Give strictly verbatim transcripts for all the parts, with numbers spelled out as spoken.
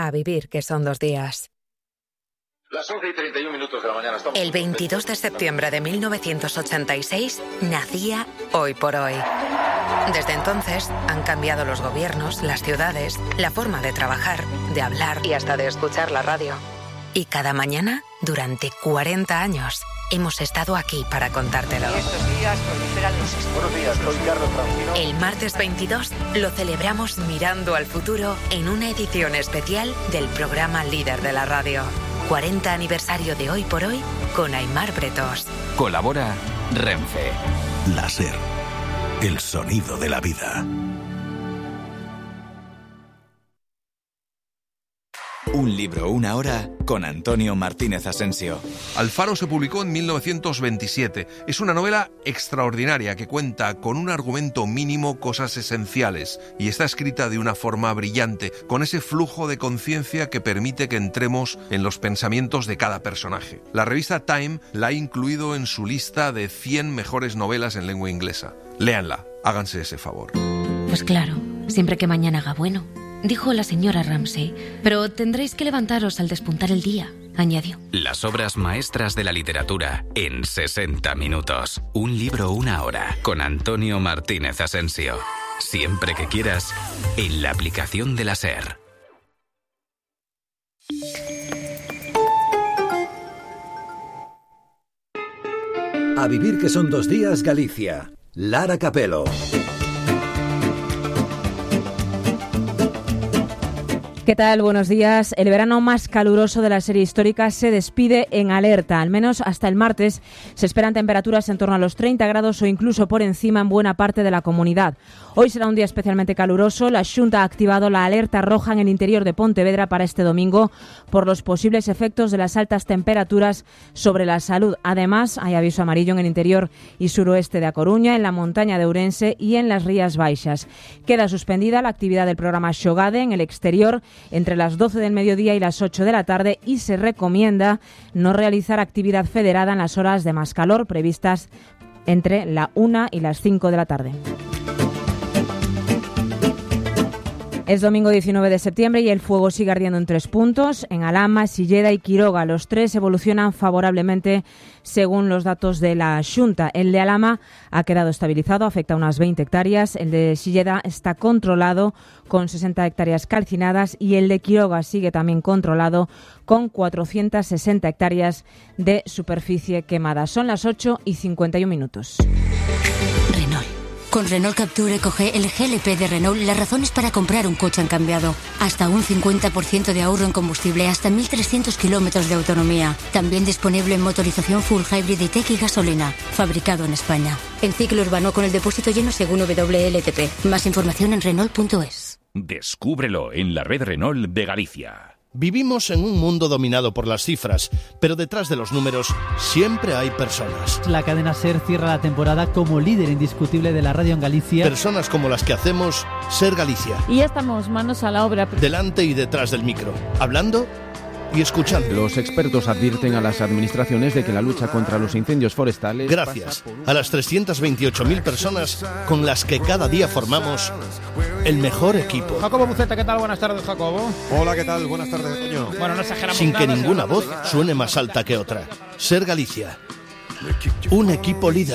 A vivir, que son dos días. Las once y treinta y un minutos de la mañana. Estamos... El veintidós de septiembre de mil novecientos ochenta y seis nacía Hoy por Hoy. Desde entonces han cambiado los gobiernos, las ciudades, la forma de trabajar, de hablar y hasta de escuchar la radio. Y cada mañana, durante cuarenta años, hemos estado aquí para contártelo. Y estos días proliferan los estudios. Buenos días, soy Carlos Francino. El martes veintidós lo celebramos mirando al futuro en una edición especial del programa líder de la radio. cuarenta aniversario de Hoy por Hoy con Aimar Bretos. Colabora Renfe. La SER, el sonido de la vida. Un libro, una hora, con Antonio Martínez Asensio. Alfaro se publicó en mil novecientos veintisiete. Es una novela extraordinaria que cuenta con un argumento mínimo cosas esenciales y está escrita de una forma brillante, con ese flujo de conciencia que permite que entremos en los pensamientos de cada personaje. La revista Time la ha incluido en su lista de cien mejores novelas en lengua inglesa. Léanla, háganse ese favor. Pues claro, siempre que mañana haga bueno, dijo la señora Ramsay, pero tendréis que levantaros al despuntar el día, añadió. Las obras maestras de la literatura en sesenta minutos. Un libro, una hora, con Antonio Martínez Asensio. Siempre que quieras, en la aplicación de la SER. A vivir, que son dos días, Galicia. Lara Capelo. ¿Qué tal? Buenos días. El verano más caluroso de la serie histórica se despide en alerta. Al menos hasta el martes se esperan temperaturas en torno a los treinta grados o incluso por encima en buena parte de la comunidad. Hoy será un día especialmente caluroso. La Xunta ha activado la alerta roja en el interior de Pontevedra para este domingo por los posibles efectos de las altas temperaturas sobre la salud. Además, hay aviso amarillo en el interior y suroeste de A Coruña, en la montaña de Ourense y en las Rías Baixas. Queda suspendida la actividad del programa Xogade en el exterior entre las doce del mediodía y las ocho de la tarde y se recomienda no realizar actividad federada en las horas de más calor previstas entre la una y las cinco de la tarde. Es domingo diecinueve de septiembre y el fuego sigue ardiendo en tres puntos, en Alhama, Silleda y Quiroga. Los tres evolucionan favorablemente según los datos de la Xunta. El de Alhama ha quedado estabilizado, afecta a unas veinte hectáreas. El de Silleda está controlado con sesenta hectáreas calcinadas y el de Quiroga sigue también controlado con cuatrocientas sesenta hectáreas de superficie quemada. Son las ocho y cincuenta y un minutos. Renault. Con Renault Capture coge el G L P de Renault. Las razones para comprar un coche han cambiado. Hasta un cincuenta por ciento de ahorro en combustible, hasta mil trescientos kilómetros de autonomía. También disponible en motorización full hybrid y tech y gasolina. Fabricado en España. En ciclo urbano con el depósito lleno según W L T P. Más información en Renault punto es. Descúbrelo en la red Renault de Galicia. Vivimos en un mundo dominado por las cifras, pero detrás de los números siempre hay personas. La cadena SER cierra la temporada como líder indiscutible de la radio en Galicia. Personas como las que hacemos SER Galicia. Y ya estamos manos a la obra. Delante y detrás del micro, hablando y escuchando. Los expertos advierten a las administraciones de que la lucha contra los incendios forestales... Gracias a las trescientas veintiocho mil personas con las que cada día formamos el mejor equipo. Jacobo Buceta, ¿qué tal? Buenas tardes, Jacobo. Hola, ¿qué tal? Buenas tardes, Antonio. Bueno, no exageramos Sin nada, que ninguna nada, voz suene más alta que otra. SER Galicia. Un equipo líder.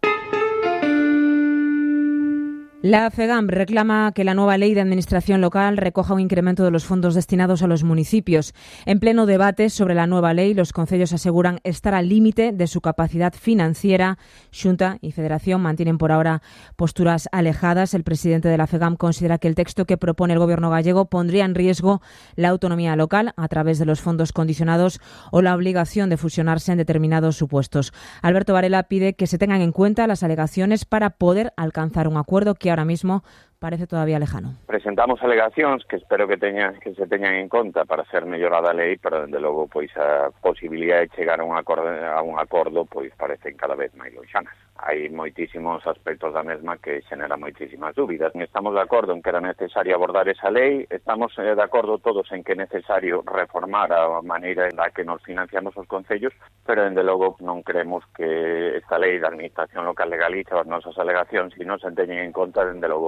La FEGAM reclama que la nueva ley de administración local recoja un incremento de los fondos destinados a los municipios. En pleno debate sobre la nueva ley, los concellos aseguran estar al límite de su capacidad financiera. Xunta y Federación mantienen por ahora posturas alejadas. El presidente de la FEGAM considera que el texto que propone el Gobierno gallego pondría en riesgo la autonomía local a través de los fondos condicionados o la obligación de fusionarse en determinados supuestos. Alberto Varela pide que se tengan en cuenta las alegaciones para poder alcanzar un acuerdo que ahora mismo parece todavía lejano. Presentamos alegacións que espero que teñan que se teñan en conta para ser mellorada a lei, pero dende logo pois a posibilidade de chegar a un acordo a un acordo pois parecen cada vez máis loxanas. Hai moitísimos aspectos da mesma que xeneran moitísimas dúbidas. Estamos de acordo en que era necesario abordar esa lei, estamos de acordo todos en que é necesario reformar a maneira en la que nos financiamos os concellos, pero dende logo non creemos que esta lei da Administración Local de Galicia, as nosas alegacións, se non se teñen en conta, dende logo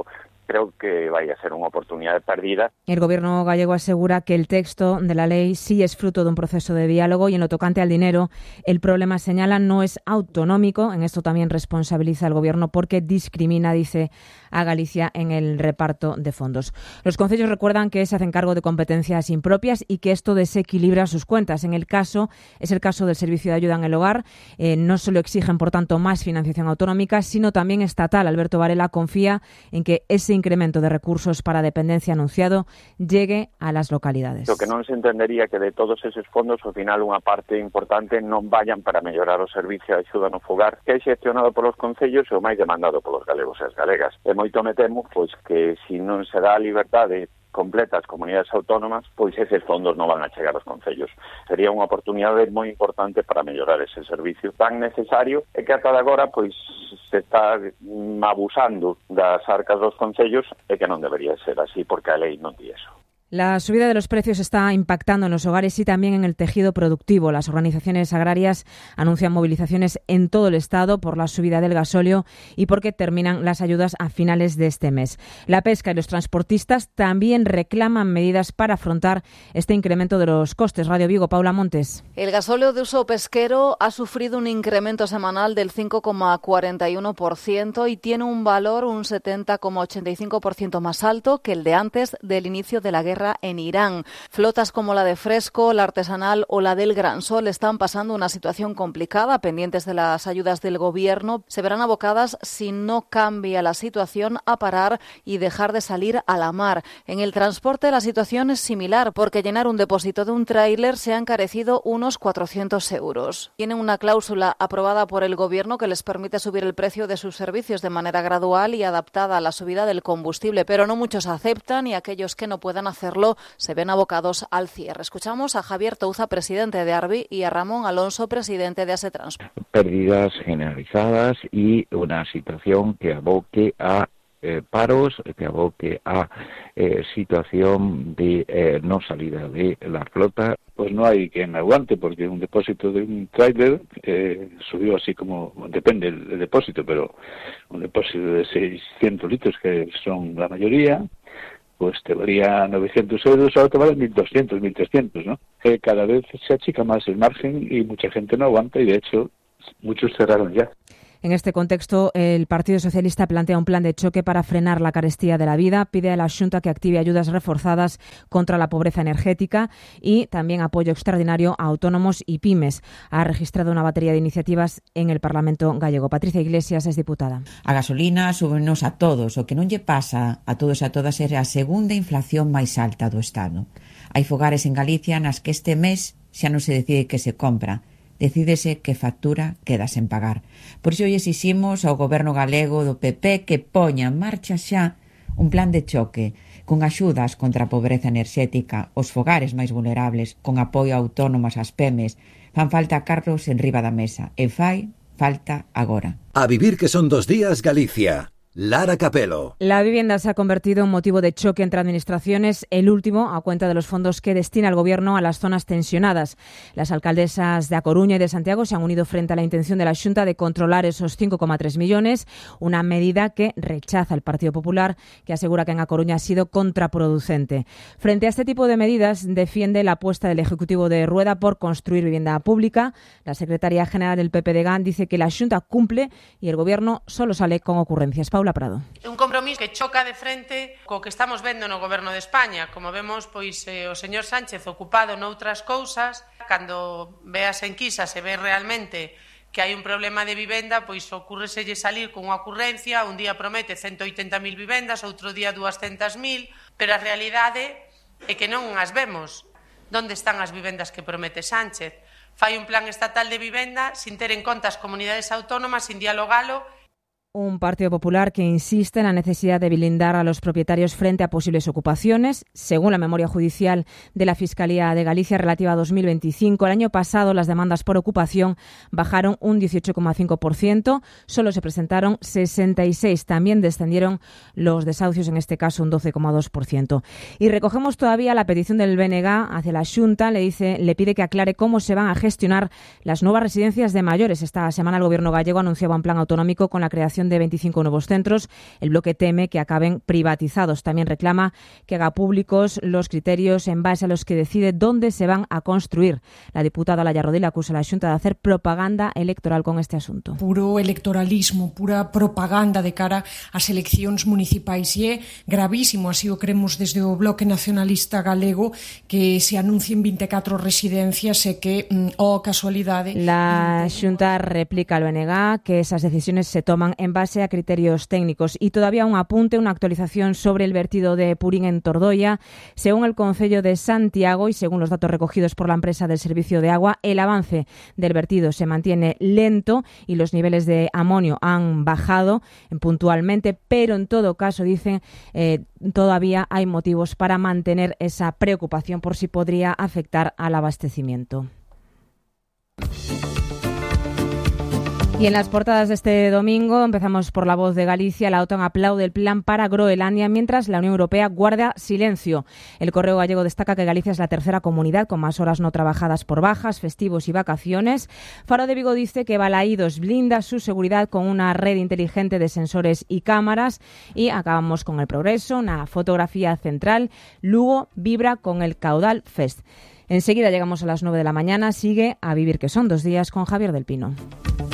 creo que vaya a ser unha oportunidade perdida. El Gobierno gallego asegura que el texto de la ley sí es fruto de un proceso de diálogo y en lo tocante al dinero, el problema, señala, no es autonómico. En esto también responsabiliza al Gobierno porque discrimina, dice, a Galicia en el reparto de fondos. Los concellos recuerdan que se hacen cargo de competencias impropias y que esto desequilibra sus cuentas. En el caso, es el caso del Servicio de Ayuda en el Hogar. Eh, no solo exigen, por tanto, más financiación autonómica, sino también estatal. Alberto Varela confía en que ese incremento de recursos para dependencia anunciado llegue a las localidades. Lo que non se entendería que de todos esos fondos, ao final, unha parte importante non vayan para mellorar o servicio de axuda no fogar, que é xestionado polos concellos e o máis demandado polos galegos e as galegas. E moito me temo pois que se non se dá a liberdade completa ás comunidades autónomas, pois eses fondos non van a chegar aos concellos. Sería unha oportunidade moi importante para mellorar ese servicio tan necesario e que ata agora pois se está abusando das arcas dos concellos e que non debería ser así porque a lei non di eso. La subida de los precios está impactando en los hogares y también en el tejido productivo. Las organizaciones agrarias anuncian movilizaciones en todo el Estado por la subida del gasóleo y porque terminan las ayudas a finales de este mes. La pesca y los transportistas también reclaman medidas para afrontar este incremento de los costes. Radio Vigo, Paula Montes. El gasóleo de uso pesquero ha sufrido un incremento semanal del cinco coma cuarenta y uno por ciento y tiene un valor un setenta coma ochenta y cinco por ciento más alto que el de antes del inicio de la guerra en Irán. Flotas como la de Fresco, la artesanal o la del Gran Sol están pasando una situación complicada, pendientes de las ayudas del Gobierno. Se verán abocadas, si no cambia la situación, a parar y dejar de salir a la mar. En el transporte la situación es similar, porque llenar un depósito de un tráiler se ha encarecido unos cuatrocientos euros. Tienen una cláusula aprobada por el Gobierno que les permite subir el precio de sus servicios de manera gradual y adaptada a la subida del combustible, pero no muchos aceptan y aquellos que no puedan hacer se ven abocados al cierre. Escuchamos a Javier Touza, presidente de Arbi, y a Ramón Alonso, presidente de Asetrans. Pérdidas generalizadas y una situación que aboque a eh, paros, que aboque a eh, situación de eh, no salida de la flota. Pues no hay quien aguante, porque un depósito de un tráiler eh, subió así como, depende del depósito, pero un depósito de seiscientos litros, que son la mayoría, pues te valía novecientos euros, ahora te vale mil doscientos, mil trescientos, ¿no? Eh, cada vez se achica más el margen y mucha gente no aguanta y, de hecho, muchos cerraron ya. En este contexto, el Partido Socialista plantea un plan de choque para frenar la carestía de la vida, pide a la Xunta que active ayudas reforzadas contra la pobreza energética y también apoyo extraordinario a autónomos y pymes. Ha registrado una batería de iniciativas en el Parlamento gallego. Patricia Iglesias es diputada. A gasolina súbenos a todos. O que non lle pasa a todos e a todas é a segunda inflación máis alta do Estado. Hai fogares en Galicia nas que este mes xa non se decide que se compra. Decídese que factura queda sen pagar. Por iso hoxe exiximos ao Goberno galego do P P que poña en marcha xa un plan de choque con axudas contra a pobreza enerxética, os fogares máis vulnerables, con apoio a autónomas, ás pymes. Fan falta carros en riba da mesa e fai falta agora. A vivir que son dos días, Galicia. Lara Capelo. La vivienda se ha convertido en motivo de choque entre administraciones, el último a cuenta de los fondos que destina el Gobierno a las zonas tensionadas. Las alcaldesas de A Coruña y de Santiago se han unido frente a la intención de la Xunta de controlar esos cinco coma tres millones, una medida que rechaza el Partido Popular, que asegura que en A Coruña ha sido contraproducente. Frente a este tipo de medidas, defiende la apuesta del Ejecutivo de Rueda por construir vivienda pública. La secretaria general del P P de G A N dice que la Xunta cumple y el Gobierno solo sale con ocurrencias. Paula Prado. Un compromiso que choca de frente co que estamos vendo no Goberno de España. Como vemos, pois eh, o señor Sánchez ocupado noutras cousas, cando ve as enquisas e ve realmente que hai un problema de vivenda, pois ocurreselle salir con unha ocurrencia, un día promete ciento oitenta mil vivendas, outro día duascentas mil, pero a realidade é que non as vemos. Onde están as vivendas que promete Sánchez? Fai un plan estatal de vivenda sin ter en conta as comunidades autónomas, sin dialogalo. Un Partido Popular que insiste en la necesidad de blindar a los propietarios frente a posibles ocupaciones. Según la memoria judicial de la Fiscalía de Galicia relativa a dos mil veinticinco, el año pasado las demandas por ocupación bajaron un dieciocho coma cinco por ciento. Solo se presentaron sesenta y seis. También descendieron los desahucios, en este caso un doce coma dos por ciento. Y recogemos todavía la petición del B N G hacia la Xunta. Le dice, le pide que aclare cómo se van a gestionar las nuevas residencias de mayores. Esta semana el Gobierno gallego anunciaba un plan autonómico con la creación creación de veinticinco nuevos centros. El bloque teme que acaben privatizados. También reclama que haga públicos los criterios en base a los que decide dónde se van a construir. La diputada Laia Rodil acusa a la Xunta de hacer propaganda electoral con este asunto. Puro electoralismo, pura propaganda de cara ás eleccións municipais, e é gravísimo, así o cremos desde o Bloque Nacionalista Galego, que se anuncien vinte e catro residencias e que, oh casualidade... La Xunta replica al O N G que esas decisiones se toman en base a criterios técnicos. Y todavía un apunte, una actualización sobre el vertido de Purín en Tordoia. Según el Concello de Santiago y según los datos recogidos por la empresa del servicio de agua, el avance del vertido se mantiene lento y los niveles de amonio han bajado puntualmente, pero en todo caso, dicen, eh, todavía hay motivos para mantener esa preocupación por si podría afectar al abastecimiento. Y en las portadas de este domingo empezamos por La Voz de Galicia. La OTAN aplaude el plan para Groenlandia mientras la Unión Europea guarda silencio. El Correo Gallego destaca que Galicia es la tercera comunidad con más horas no trabajadas por bajas, festivos y vacaciones. Faro de Vigo dice que Balaídos blinda su seguridad con una red inteligente de sensores y cámaras. Y acabamos con El Progreso, una fotografía central. Lugo vibra con el Caudal Fest. Enseguida llegamos a las nueve de la mañana. Sigue A Vivir que son dos días con Javier del Pino.